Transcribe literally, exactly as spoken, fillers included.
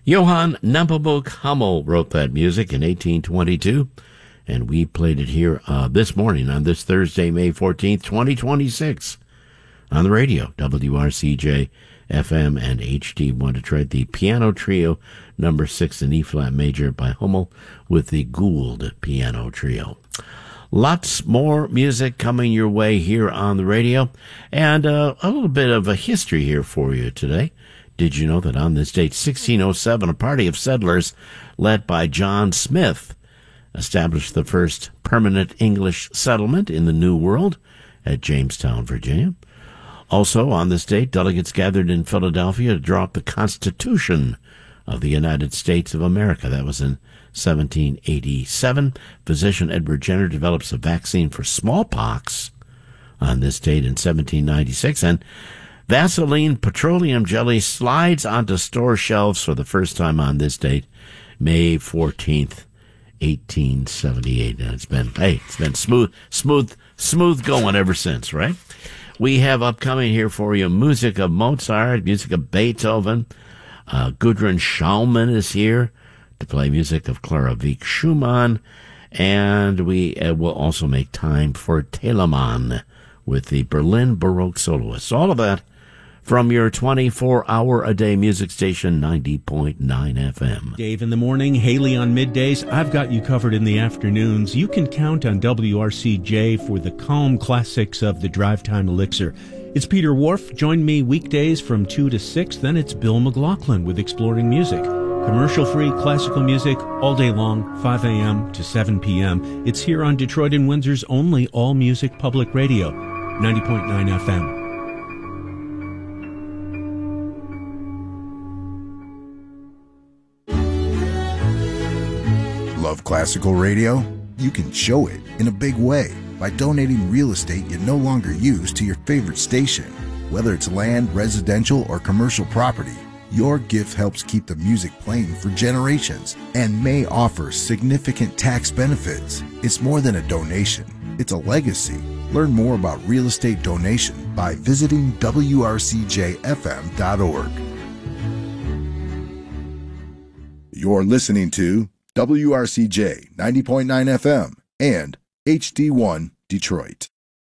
Johann Nepomuk Hummel wrote that music in eighteen twenty-two, and we played it here uh, this morning on this Thursday, May fourteenth, twenty twenty-six, on the radio, W R C J F M and H D one Detroit, the piano trio, number six in E-flat major by Hummel with the Gould Piano Trio. Lots more music coming your way here on the radio, and uh, a little bit of a history here for you today. Did you know that on this date, sixteen oh seven, a party of settlers led by John Smith established the first permanent English settlement in the New World at Jamestown, Virginia? Also on this date, delegates gathered in Philadelphia to draw up the Constitution of the United States of America. That was in seventeen eighty-seven. Physician Edward Jenner develops a vaccine for smallpox on this date in seventeen ninety-six. And Vaseline petroleum jelly slides onto store shelves for the first time on this date, May fourteenth, eighteen seventy-eight. And it's been, hey, it's been smooth, smooth, smooth going ever since, right? We have upcoming here for you music of Mozart, music of Beethoven. Uh, Gudrun Schaumann is here to play music of Clara Wieck Schumann. And we uh, will also make time for Telemann with the Berlin Baroque Soloists. All of that from your twenty-four hour a day music station, ninety point nine F M. Dave in the morning, Haley on middays. I've got you covered in the afternoons. You can count on W R C J for the calm classics of the drive time elixir. It's Peter Wharf. Join me weekdays from two to six. Then it's Bill McLaughlin with Exploring Music. Commercial-free classical music all day long, five a.m. to seven p.m. It's here on Detroit and Windsor's only all-music public radio, ninety point nine F M. Love classical radio? You can show it in a big way by donating real estate you no longer use to your favorite station. Whether it's land, residential, or commercial property, your gift helps keep the music playing for generations and may offer significant tax benefits. It's more than a donation, it's a legacy. Learn more about real estate donation by visiting W R C J F M dot org. You're listening to W R C J ninety point nine F M and H D one Detroit.